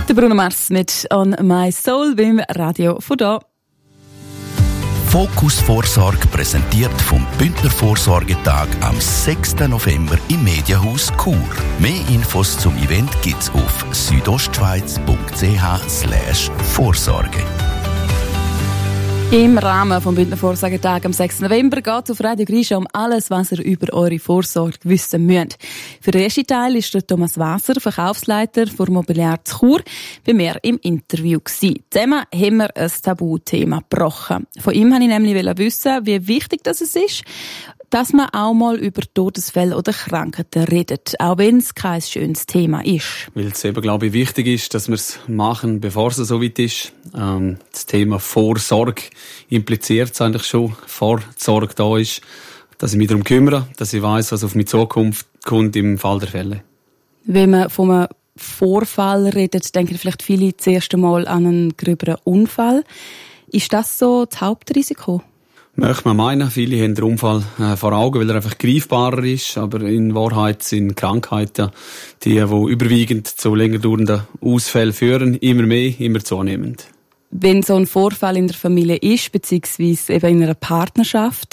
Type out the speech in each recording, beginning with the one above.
Der Bruno Mars mit «On My Soul» beim Radio von da. Fokus Vorsorge präsentiert vom Bündner Vorsorgetag am 6. November im Medienhaus Chur. Mehr Infos zum Event gibt's auf südostschweiz.ch/Vorsorge. Im Rahmen vom Bündner Vorsorgetag am 6. November geht es auf Radio Grisha um alles, was ihr über eure Vorsorge wissen müsst. Für den ersten Teil ist der Thomas Wasser, Verkaufsleiter für Mobiliar zu Chur, bei mir im Interview gewesen. Zusammen haben wir ein Tabuthema gebrochen. Von ihm wollte ich nämlich wissen, wie wichtig das ist, dass man auch mal über Todesfälle oder Krankheiten redet, auch wenn es kein schönes Thema ist. Weil es eben, glaube ich, wichtig ist, dass wir es machen, bevor es so weit ist. Das Thema Vorsorge impliziert es eigentlich schon, Vorsorge da ist, dass ich mich darum kümmere, dass ich weiss, was auf mich Zukunft kommt im Fall der Fälle. Wenn man von einem Vorfall redet, denken vielleicht viele zuerst einmal an einen gröberen Unfall. Ist das so das Hauptrisiko? Möchte man meinen, viele haben den Unfall vor Augen, weil er einfach greifbarer ist, aber in Wahrheit sind Krankheiten, die überwiegend zu länger dauernden Ausfällen führen, immer mehr, immer zunehmend. Wenn so ein Vorfall in der Familie ist, beziehungsweise eben in einer Partnerschaft,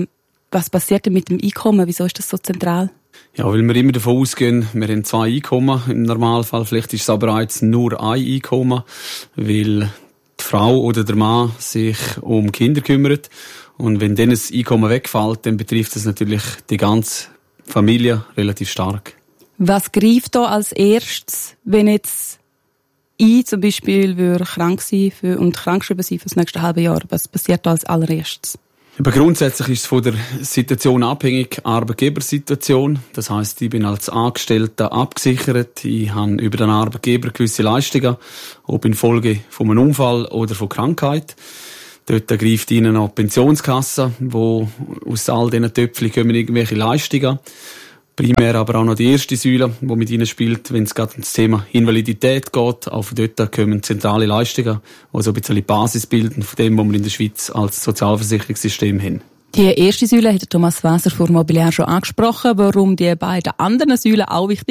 was passiert denn mit dem Einkommen? Wieso ist das so zentral? Ja, weil wir immer davon ausgehen, wir haben 2 Einkommen im Normalfall, vielleicht ist es aber bereits nur ein Einkommen, weil die Frau oder der Mann sich um Kinder kümmert. Und wenn dann das Einkommen wegfällt, dann betrifft das natürlich die ganze Familie relativ stark. Was greift da als erstes, wenn jetzt ich zum Beispiel krank sein und krankgeschrieben sein für das nächste halbe Jahr? Was passiert da als allererstes? Aber grundsätzlich ist es von der Situation abhängig, Arbeitgebersituation. Das heisst, ich bin als Angestellter abgesichert. Ich habe über den Arbeitgeber gewisse Leistungen, ob infolge von einem Unfall oder von Krankheit. Dort greift Ihnen noch die Pensionskasse, wo aus all diesen Töpfchen kommen irgendwelche Leistungen. Primär aber auch noch die erste Säule, die mit Ihnen spielt, wenn es gerade um das Thema Invalidität geht. Auch von dort kommen zentrale Leistungen, die so ein bisschen die Basis bilden von dem, was wir in der Schweiz als Sozialversicherungssystem haben. Die erste Säule hat Thomas Wasser von Mobiliar schon angesprochen. Warum die beiden anderen Säulen auch wichtig